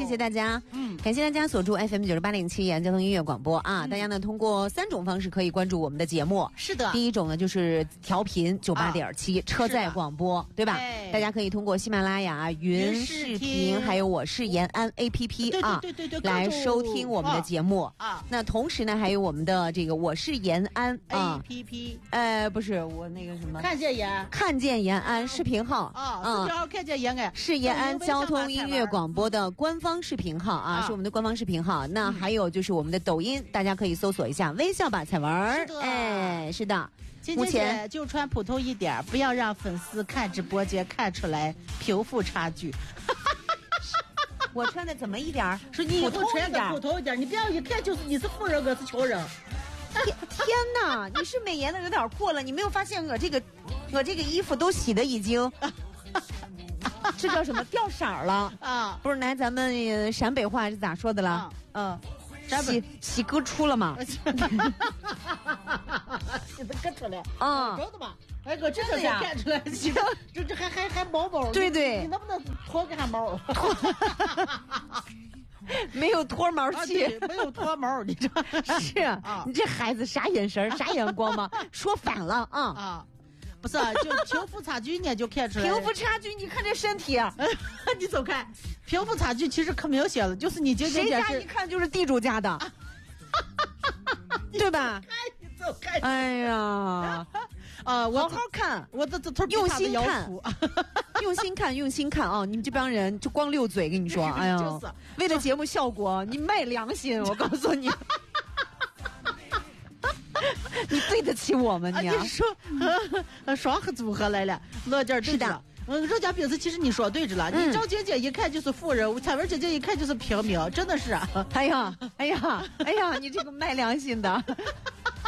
谢谢大家。感谢大家锁住 FM 98.7延安交通音乐广播啊！大家呢通过3种方式可以关注我们的节目。 是的， 第一种呢就是调频98.7车载广播，对吧？大家可以通过喜马拉雅云视频，还有我是延安 APP 啊， 对， 来收听我们的节目啊。那同时呢，还有我们的这个我是延安 APP， 不是我那个什么， 看见延安视频号视频号看见延安是延安交通音乐广播的官方视频号啊，是我们的官方视频号。那还有就是我们的抖音，大家可以搜索一下微笑吧彩文。是的。 目前就穿普通一点，不要让粉丝看直播间看出来贫富差距。 我穿的怎么一点？ 说你普通一点，你不要一看就是你是富人，我是穷人。 天哪，你是美颜的有点过了，你没有发现我这个衣服都洗的已经这叫什么掉色了啊？不是，来咱们陕北话是咋说的了？洗割出了吗？洗的割出来啊！ 真的吗？哎哥，真的也看出来，洗的这还毛毛。 对， 你能不能脱个汗毛？ 没有脱毛器， 没有脱毛，你知道是啊？你这孩子啥眼神啥眼光吗？说反了啊！ 不是，就贫富差距呢，就看出来。 贫富差距，你看这身体， 你走开。贫富差距其实可明显了，就是你谁家一看就是地主家的，对吧？ 你走开！ 哎呀，我好好看， 我这用心看，用心看啊！你们这帮人就光溜嘴，跟你说，哎呀，为了节目效果，你卖良心，我告诉你。你对得起我们，你说双核组合来了，那劲儿是的。 人家表示其实你说对着了，你赵姐姐一看就是富人，彩文姐姐一看就是平民，真的是啊！ 哎呀，你这个卖良心的。